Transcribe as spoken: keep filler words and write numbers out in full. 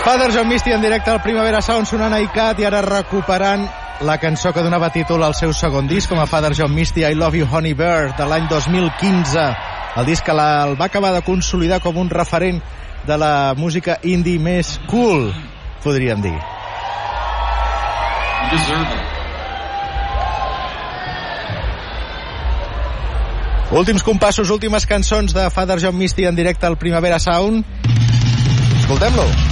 Father John Misty en directe al Primavera Sound, sonant a iCat, i ara recuperant la cançó que donava títol al seu segon disc com a Father John Misty, I Love You Honey Bird, de l'any dos mil quinze. El disc que la, el va acabar de consolidar com un referent de la música indie més cool, podríem dir. Últims compassos, últimes cançons de Father John Misty en directe al Primavera Sound. Escoltem-lo.